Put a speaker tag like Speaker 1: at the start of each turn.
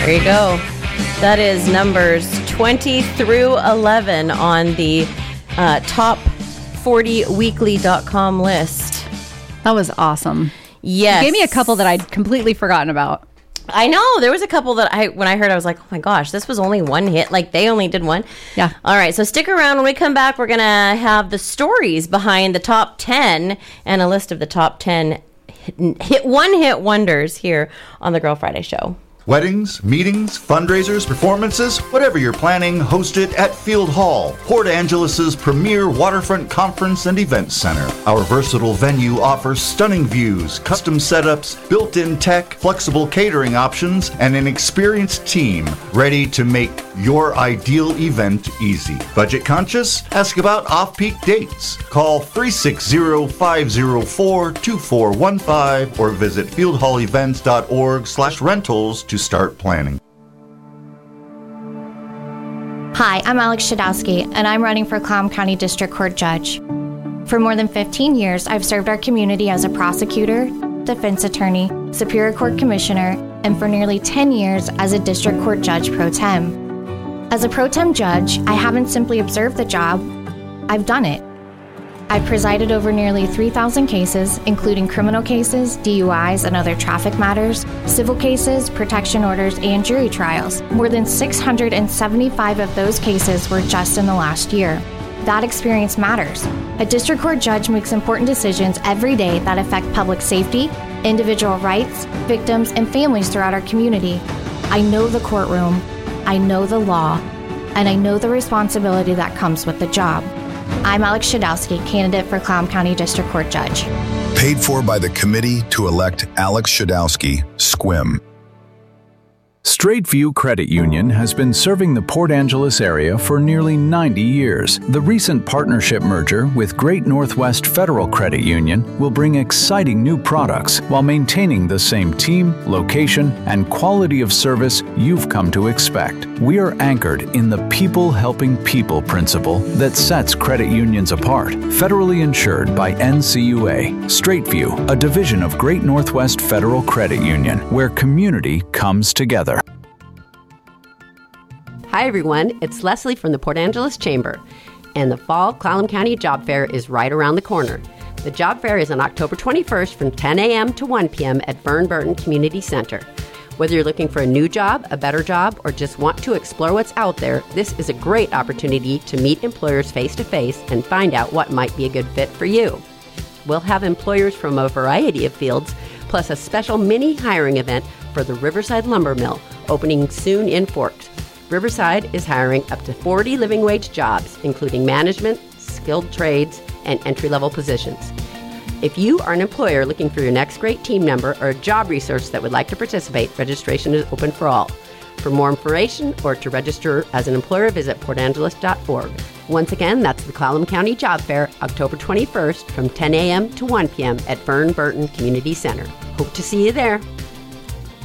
Speaker 1: There you go. That is numbers 20 through 11 on the top40weekly.com list.
Speaker 2: That was awesome.
Speaker 1: Yes.
Speaker 2: You gave me a couple that I'd completely forgotten about.
Speaker 1: I know. There was a couple that when I heard, I was like, oh my gosh, this was only one hit. Like, they only did one.
Speaker 2: Yeah.
Speaker 1: All right. So stick around. When we come back, we're going to have the stories behind the top 10 and a list of the top 10 hit wonders here on the Girl Friday Show.
Speaker 3: Weddings, meetings, fundraisers, performances, whatever you're planning, host it at Field Hall, Port Angeles' premier waterfront conference and event center. Our versatile venue offers stunning views, custom setups, built-in tech, flexible catering options, and an experienced team ready to make your ideal event easy. Budget conscious? Ask about off-peak dates. Call 360-504-2415 or visit fieldhallevents.org/rentals to start planning.
Speaker 4: Hi, I'm Alex Shadowski, and I'm running for Clallam County District Court Judge. For more than 15 years, I've served our community as a prosecutor, defense attorney, Superior Court Commissioner, and for nearly 10 years as a District Court Judge Pro Tem. As a Pro Tem judge, I haven't simply observed the job, I've done it. I've presided over nearly 3,000 cases, including criminal cases, DUIs, and other traffic matters, civil cases, protection orders, and jury trials. More than 675 of those cases were just in the last year. That experience matters. A district court judge makes important decisions every day that affect public safety, individual rights, victims, and families throughout our community. I know the courtroom, I know the law, and I know the responsibility that comes with the job. I'm Alex Shadowski, candidate for Clallam County District Court Judge.
Speaker 5: Paid for by the Committee to Elect Alex Shadowski, SQUIM.
Speaker 6: Straight View Credit Union has been serving the Port Angeles area for nearly 90 years. The recent partnership merger with Great Northwest Federal Credit Union will bring exciting new products while maintaining the same team, location, and quality of service you've come to expect. We are anchored in the people helping people principle that sets credit unions apart. Federally insured by NCUA. Straight View, a division of Great Northwest Federal Credit Union, where community comes together.
Speaker 7: Hi everyone, it's Leslie from the Port Angeles Chamber, and the Fall Clallam County Job Fair is right around the corner. The Job Fair is on October 21st from 10 a.m. to 1 p.m. at Vern Burton Community Center. Whether you're looking for a new job, a better job, or just want to explore what's out there, this is a great opportunity to meet employers face-to-face and find out what might be a good fit for you. We'll have employers from a variety of fields, plus a special mini hiring event for the Riverside Lumber Mill, opening soon in Forks. Riverside is hiring up to 40 living wage jobs, including management, skilled trades, and entry-level positions. If you are an employer looking for your next great team member or a job resource that would like to participate, registration is open for all. For more information or to register as an employer, visit portangeles.org. Once again, that's the Clallam County Job Fair, October 21st from 10 a.m. to 1 p.m. at Vern Burton Community Center. Hope to see you there.